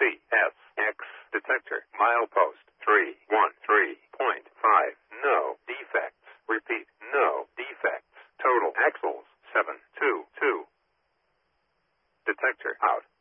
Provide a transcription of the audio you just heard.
CSX detector. Milepost 313.5. No defects. Repeat, no defects. Total axles 722. Detector out.